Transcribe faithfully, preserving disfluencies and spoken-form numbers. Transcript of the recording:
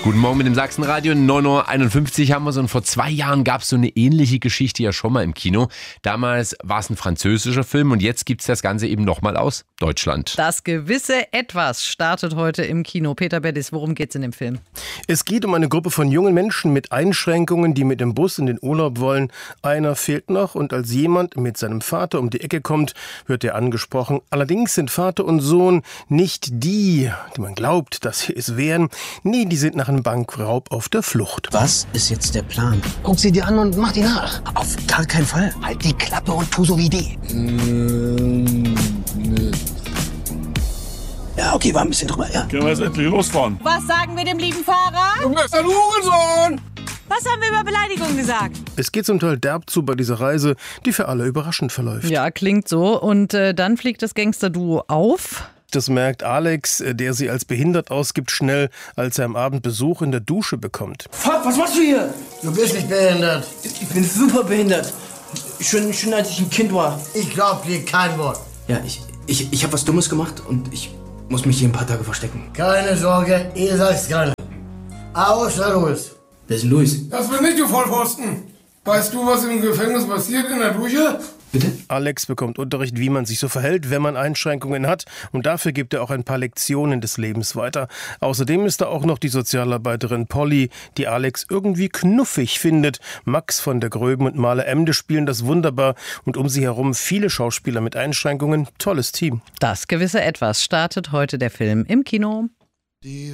Guten Morgen mit dem Sachsenradio, neun Uhr einundfünfzig haben wir so. Und vor zwei Jahren gab es so eine ähnliche Geschichte ja schon mal im Kino. Damals war es ein französischer Film und jetzt gibt es das Ganze eben nochmal aus Deutschland. Das gewisse Etwas startet heute im Kino. Peter Bettis, worum geht's in dem Film? Es geht um eine Gruppe von jungen Menschen mit Einschränkungen, die mit dem Bus in den Urlaub wollen. Einer fehlt noch und als jemand mit seinem Vater um die Ecke kommt, wird er angesprochen. Allerdings sind Vater und Sohn nicht die, die man glaubt, dass sie es wären. Nee, die sind nach einem Bankraub auf der Flucht. Was ist jetzt der Plan? Guck sie dir an und mach die nach. Auf gar keinen Fall. Halt die Klappe und tu so wie die. Ja, okay, war ein bisschen drüber, ja. Können wir jetzt endlich losfahren? Was sagen wir dem lieben Fahrer? Du bist ein Hurensohn! Was haben wir über Beleidigung gesagt? Es geht zum Teil derb zu bei dieser Reise, die für alle überraschend verläuft. Ja, klingt so. Und äh, dann fliegt das Gangsterduo auf. Das merkt Alex, der sie als behindert ausgibt, schnell, als er am Abend Besuch in der Dusche bekommt. Fuck, was machst du hier? Du bist nicht behindert. Ich bin super behindert. Schon, schon als ich ein Kind war. Ich glaub dir kein Wort. Ja, ich, ich, ich habe was Dummes gemacht und ich muss mich hier ein paar Tage verstecken. Keine Sorge, ihr seid's keine. Außer Louis. Wer ist denn Luis? Das bin ich, du Vollpfosten. Weißt du, was im Gefängnis passiert in der Dusche? Bitte? Alex bekommt Unterricht, wie man sich so verhält, wenn man Einschränkungen hat. Und dafür gibt er auch ein paar Lektionen des Lebens weiter. Außerdem ist da auch noch die Sozialarbeiterin Polly, die Alex irgendwie knuffig findet. Max von der Gröben und Maler Emde spielen das wunderbar. Und um sie herum viele Schauspieler mit Einschränkungen. Tolles Team. Das gewisse Etwas startet heute der Film im Kino.